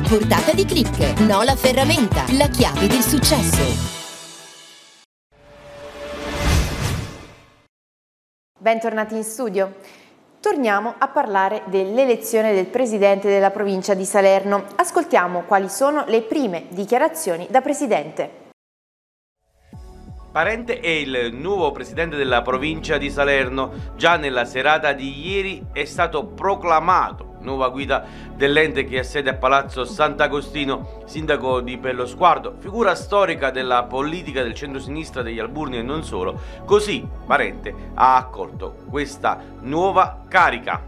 portata di click. No la ferramenta, la chiave del successo. Bentornati in studio. Torniamo a parlare dell'elezione del presidente della provincia di Salerno. Ascoltiamo quali sono le prime dichiarazioni da presidente. Parente è il nuovo presidente della provincia di Salerno. Già nella serata di ieri è stato proclamato nuova guida dell'ente che ha sede a Palazzo Sant'Agostino, sindaco di Pellosguardo, figura storica della politica del centro-sinistra degli Alburni e non solo. Così Parente ha accolto questa nuova carica.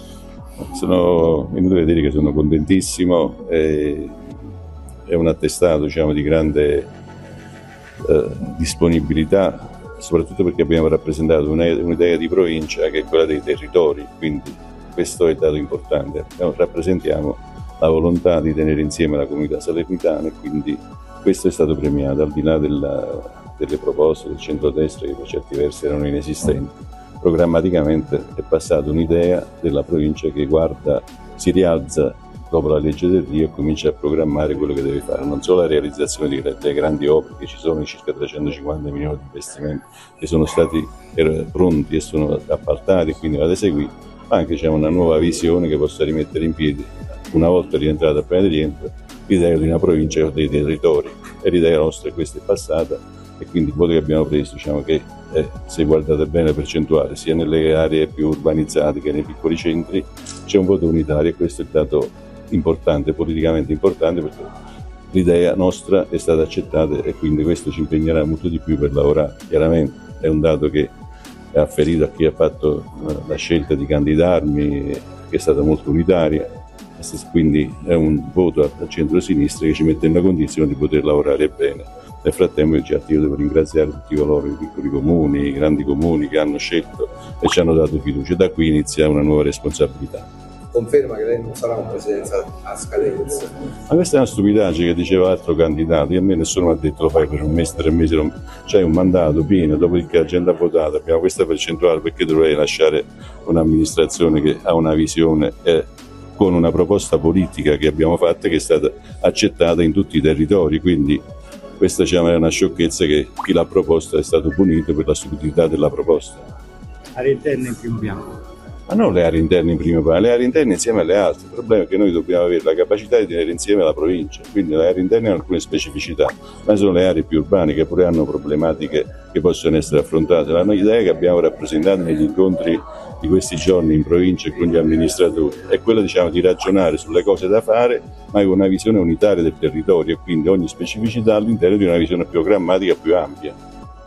Sono inutile dire che sono contentissimo, è un attestato, diciamo, di grande disponibilità, soprattutto perché abbiamo rappresentato un'idea di provincia che è quella dei territori, quindi questo è il dato importante. Rappresentiamo la volontà di tenere insieme la comunità salernitana e quindi questo è stato premiato, al di là delle proposte del centrodestra che per certi versi erano inesistenti. Programmaticamente è passata un'idea della provincia che si rialza dopo la legge del Rio e comincia a programmare quello che deve fare, non solo la realizzazione delle grandi opere, che ci sono circa 350 milioni di investimenti che sono stati pronti e sono appaltati e quindi vado a eseguire, ma anche c'è una nuova visione che possa rimettere in piedi, una volta rientrata appena rientra, l'idea di una provincia dei territori, e l'idea nostra questa è passata e quindi il voto che abbiamo preso, diciamo che se guardate bene la percentuale, sia nelle aree più urbanizzate che nei piccoli centri, c'è un voto unitario e questo è il dato importante, politicamente importante, perché l'idea nostra è stata accettata e quindi questo ci impegnerà molto di più per lavorare. Chiaramente è un dato che è afferito a chi ha fatto la scelta di candidarmi, che è stata molto unitaria, quindi è un voto al centro-sinistra che ci mette in una condizione di poter lavorare bene. Nel frattempo io devo ringraziare tutti coloro, i piccoli comuni, i grandi comuni che hanno scelto e ci hanno dato fiducia. Da qui inizia una nuova responsabilità. Conferma che lei non sarà un presidenza a scadenza? Ma questa è una stupidaggine che diceva l'altro candidato, e a me nessuno mi ha detto lo fai per un mese, 3 mesi, c'hai un mandato pieno, dopodiché l'agenda votata, abbiamo questa percentuale, perché dovrei lasciare un'amministrazione che ha una visione con una proposta politica che abbiamo fatto e che è stata accettata in tutti i territori, quindi questa è una sciocchezza che chi l'ha proposta è stato punito per la stupidità della proposta. Aree interne in primo piano. Ma non le aree interne in primo piano, le aree interne insieme alle altre. Il problema è che noi dobbiamo avere la capacità di tenere insieme la provincia, quindi le aree interne hanno alcune specificità, ma sono le aree più urbane che pure hanno problematiche che possono essere affrontate. La idea che abbiamo rappresentato negli incontri di questi giorni in provincia e con gli amministratori è quella, di ragionare sulle cose da fare, ma con una visione unitaria del territorio e quindi ogni specificità all'interno di una visione programmatica più ampia.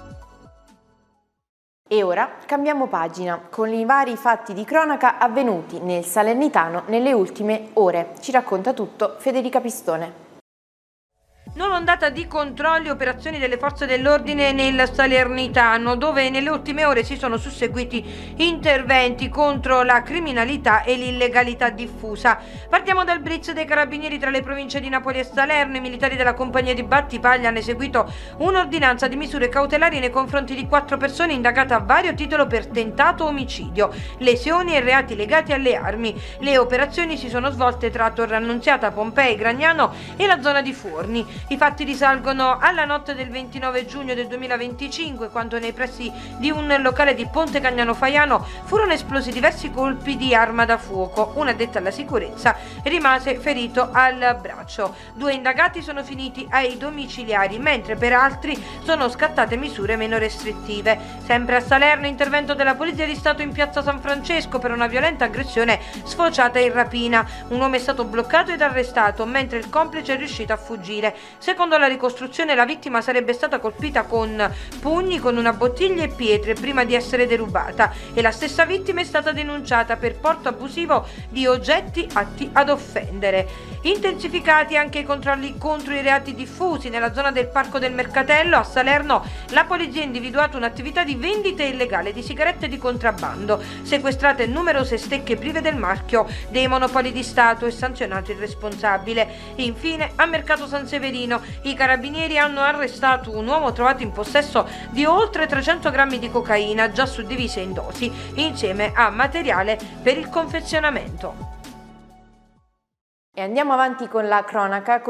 E ora cambiamo pagina con i vari fatti di cronaca avvenuti nel Salernitano nelle ultime ore. Ci racconta tutto Federica Pistone. Nuova ondata di controlli e operazioni delle forze dell'ordine nel Salernitano, dove nelle ultime ore si sono susseguiti interventi contro la criminalità e l'illegalità diffusa. Partiamo dal blitz dei carabinieri tra le province di Napoli e Salerno. I militari della compagnia di Battipaglia hanno eseguito un'ordinanza di misure cautelari nei confronti di 4 persone indagate a vario titolo per tentato omicidio, lesioni e reati legati alle armi. Le operazioni si sono svolte tra Torre Annunziata, Pompei, Gragnano e la zona di Fuorni. I fatti risalgono alla notte del 29 giugno del 2025, quando nei pressi di un locale di Ponte Cagnano Faiano furono esplosi diversi colpi di arma da fuoco. Un addetto alla sicurezza rimase ferito al braccio. 2 indagati sono finiti ai domiciliari, mentre per altri sono scattate misure meno restrittive. Sempre a Salerno, intervento della Polizia di Stato in piazza San Francesco per una violenta aggressione sfociata in rapina. Un uomo è stato bloccato ed arrestato, mentre il complice è riuscito a fuggire. Secondo la ricostruzione, la vittima sarebbe stata colpita con pugni, con una bottiglia e pietre prima di essere derubata, e la stessa vittima è stata denunciata per porto abusivo di oggetti atti ad offendere. Intensificati anche i controlli contro i reati diffusi nella zona del Parco del Mercatello. A Salerno la polizia ha individuato un'attività di vendita illegale di sigarette di contrabbando, sequestrate numerose stecche prive del marchio dei monopoli di Stato e sanzionato il responsabile. Infine, a Mercato San Severino i carabinieri hanno arrestato un uomo trovato in possesso di oltre 300 grammi di cocaina già suddivise in dosi, insieme a materiale per il confezionamento. E andiamo avanti con la cronaca.